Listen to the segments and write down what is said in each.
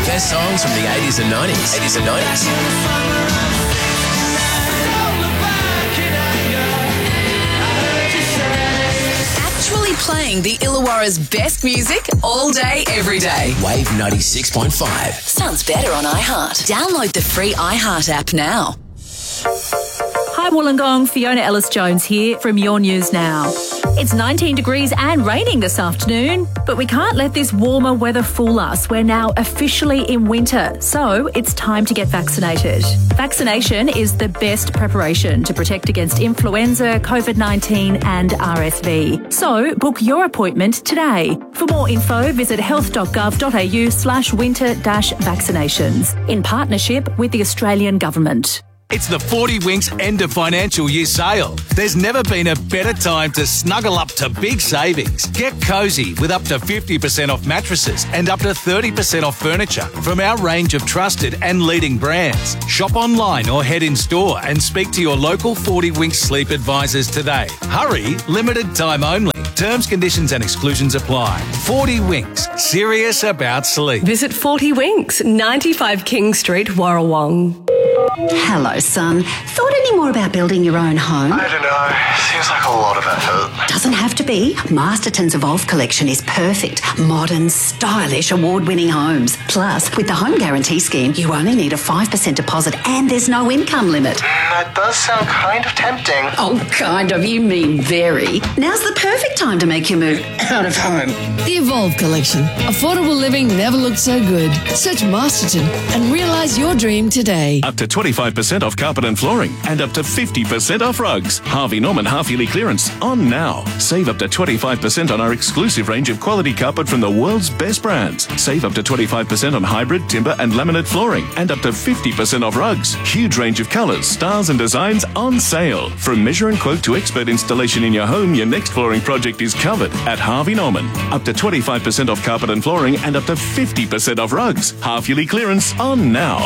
Best songs from the 80s and 90s. 80s and 90s. Actually playing the Illawarra's best music all day, every day. Wave 96.5. Sounds better on iHeart. Download the free iHeart app now. Hi Wollongong, Fiona Ellis-Jones here from Your News Now. It's 19 degrees and raining this afternoon, but we can't let this warmer weather fool us. We're now officially in winter, so it's time to get vaccinated. Vaccination is the best preparation to protect against influenza, COVID-19 and RSV. So book your appointment today. For more info, visit health.gov.au/winter-vaccinations in partnership with the Australian Government. It's the 40 Winks end of financial year sale. There's never been a better time to snuggle up to big savings. Get cosy with up to 50% off mattresses and up to 30% off furniture from our range of trusted and leading brands. Shop online or head in store and speak to your local 40 Winks sleep advisors today. Hurry, limited time only. Terms, conditions and exclusions apply. 40 Winks, serious about sleep. Visit 40 Winks, 95 King Street, Warrawong. Hello, son. Thought any more about building your own home? I don't know. Seems like a lot of effort. Doesn't have to be. Masterton's Evolve collection is perfect. Modern, stylish, award-winning homes. Plus, with the Home Guarantee Scheme, you only need a 5% deposit and there's no income limit. That does sound kind of tempting. Oh, kind of. You mean very. Now's the perfect time to make your move out of home. The Evolve collection. Affordable living never looked so good. Search Masterton and realise your dream today. Up to 25% off carpet and flooring and up to 50% off rugs. Harvey Norman half-yearly clearance on now. Save up to 25% on our exclusive range of quality carpet from the world's best brands. Save up to 25% on hybrid, timber and laminate flooring and up to 50% off rugs. Huge range of colours, styles and designs on sale. From measure and quote to expert installation in your home, your next flooring project is covered at Harvey Norman. Up to 25% off carpet and flooring and up to 50% off rugs. Half-yearly clearance on now.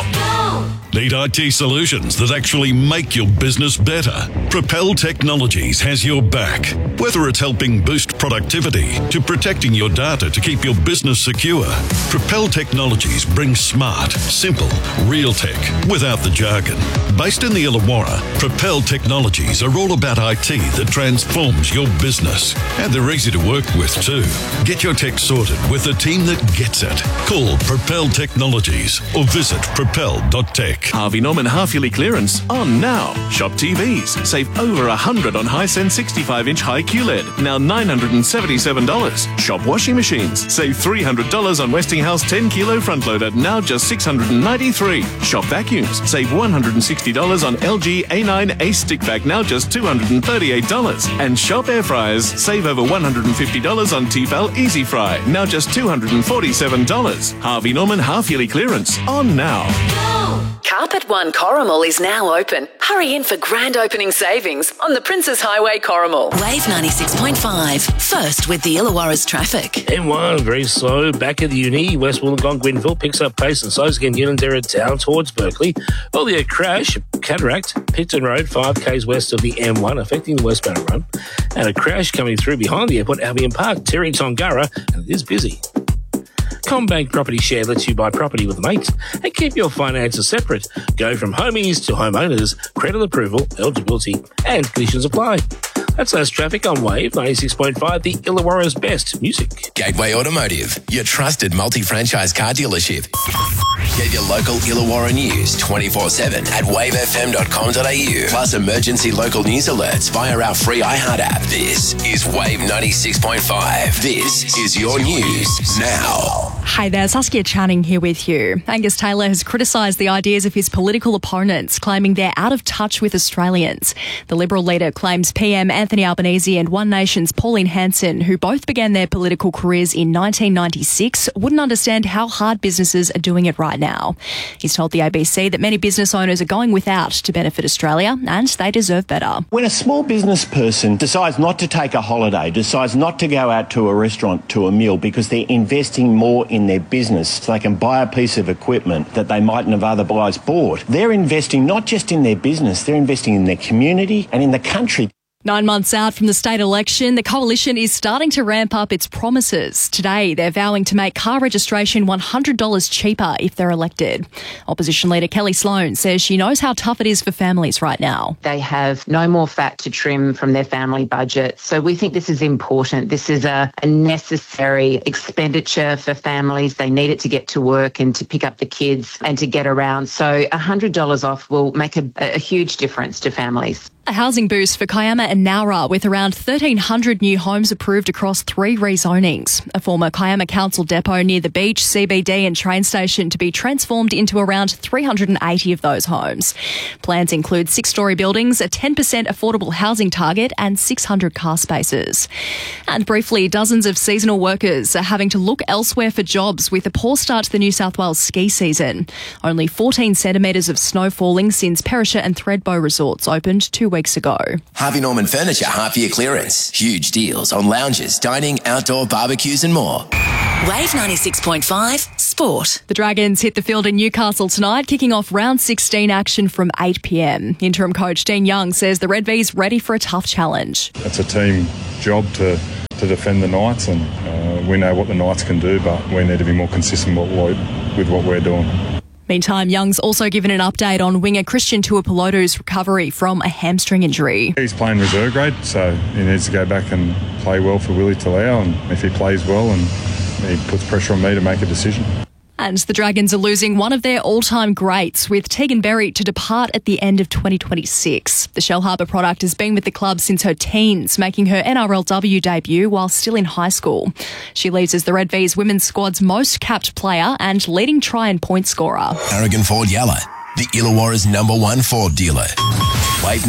Need IT solutions that actually make your business better? Propel Technologies has your back. Whether it's helping boost productivity to protecting your data to keep your business secure, Propel Technologies brings smart, simple, real tech without the jargon. Based in the Illawarra, Propel Technologies are all about IT that transforms your business. And they're easy to work with too. Get your tech sorted with a team that gets it. Call Propel Technologies or visit propel.tech. Harvey Norman half-yearly clearance on now. Shop TVs. Save over $100 on Hisense 65-inch high QLED, now $977. Shop washing machines. Save $300 on Westinghouse 10-kilo front loader, now just $693. Shop vacuums. Save $160 on LG A9 Ace stick vac, now just $238. And shop air fryers. Save over $150 on Tefal Easy Fry, now just $247. Harvey Norman half-yearly clearance on now. Carpet One Corrimal is now open. Hurry in for grand opening savings on the Princes Highway Corrimal. Wave 96.5. First with the Illawarra's traffic. M1, very slow. Back at the uni. West Wollongong, Gwynville picks up pace and slows again. Unanderra down towards Berkeley. Earlier a crash. Cataract. Picton Road, 5k's west of the M1, affecting the westbound run. And a crash coming through behind the airport, Albion Park, Terry Tongara, and it is busy. CommBank Property Share lets you buy property with mates and keep your finances separate. Go from homies to homeowners. Credit approval, eligibility and conditions apply. That's less traffic on Wave 96.5, the Illawarra's best music. Gateway Automotive, your trusted multi-franchise car dealership. Get your local Illawarra news 24/7 at wavefm.com.au. Plus emergency local news alerts via our free iHeart app. This is Wave 96.5. This is your news now. Hi there, Saskia Channing here with you. Angus Taylor has criticised the ideas of his political opponents, claiming they're out of touch with Australians. The Liberal leader claims PM Anthony Albanese and One Nation's Pauline Hanson, who both began their political careers in 1996, wouldn't understand how hard businesses are doing it right now. He's told the ABC that many business owners are going without to benefit Australia and they deserve better. When a small business person decides not to take a holiday, decides not to go out to a restaurant to a meal because they're investing more in their business so they can buy a piece of equipment that they mightn't have otherwise bought, they're investing not just in their business, they're investing in their community and in the country. 9 months out from the state election, the coalition is starting to ramp up its promises. Today, they're vowing to make car registration $100 cheaper if they're elected. Opposition leader Kelly Sloan says she knows how tough it is for families right now. They have no more fat to trim from their family budget. So we think this is important. This is a necessary expenditure for families. They need it to get to work and to pick up the kids and to get around. So $100 off will make a huge difference to families. A housing boost for Kiama and Nowra with around 1,300 new homes approved across 3 rezonings. A former Kiama Council depot near the beach, CBD and train station to be transformed into around 380 of those homes. Plans include 6-storey buildings, a 10% affordable housing target and 600 car spaces. And briefly, dozens of seasonal workers are having to look elsewhere for jobs with a poor start to the New South Wales ski season. Only 14 centimetres of snow falling since Perisher and Thredbo resorts opened 2 weeks ago. Harvey Norman Furniture half-year clearance. Huge deals on lounges, dining, outdoor barbecues and more. Wave 96.5 Sport. The Dragons hit the field in Newcastle tonight, kicking off round 16 action from 8 p.m. Interim coach Dean Young says the Red V's ready for a tough challenge. It's a team job to defend the Knights, and we know what the Knights can do, but we need to be more consistent with what we're doing. Meantime, Young's also given an update on winger Christian Tuipulotu's recovery from a hamstring injury. He's playing reserve grade, so he needs to go back and play well for Willie Talau, and if he plays well, and he puts pressure on me to make a decision. And the Dragons are losing one of their all-time greats, with Tegan Berry to depart at the end of 2026. The Shellharbour product has been with the club since her teens, making her NRLW debut while still in high school. She leaves as the Red V's women's squad's most capped player and leading try and point scorer. Aragon Ford Yalla, the Illawarra's #1 Ford dealer. Wave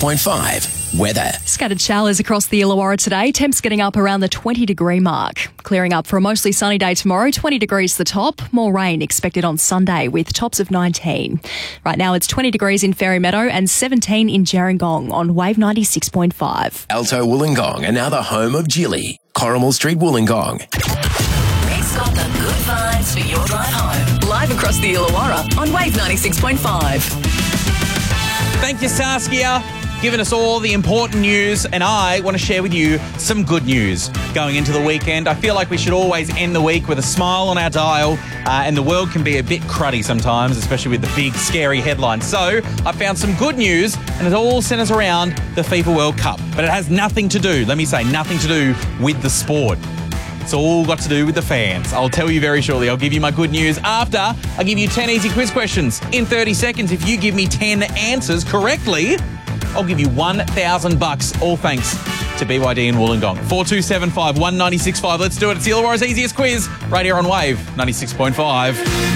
96.5. Weather. Scattered showers across the Illawarra today. Temps getting up around the 20-degree mark. Clearing up for a mostly sunny day tomorrow. 20 degrees the top. More rain expected on Sunday with tops of 19. Right now it's 20 degrees in Fairy Meadow and 17 in Gerringong on Wave 96.5. Alto Wollongong, and now the home of Gilly. Corrimal Street, Wollongong. Rick's got the good vibes for your drive home. Live across the Illawarra on Wave 96.5. Thank you, Saskia, giving us all the important news, and I want to share with you some good news going into the weekend. I feel like we should always end the week with a smile on our dial, and the world can be a bit cruddy sometimes, especially with the big, scary headlines. So I found some good news, and it all centres around the FIFA World Cup. But it has nothing to do, nothing to do with the sport. It's all got to do with the fans. I'll tell you very shortly. I'll give you my good news after I give you 10 easy quiz questions in 30 seconds. If you give me 10 answers correctly, I'll give you $1,000, all thanks to BYD in Wollongong. 4275 1965. Let's do it. It's the Illawarra's easiest quiz right here on Wave 96.5.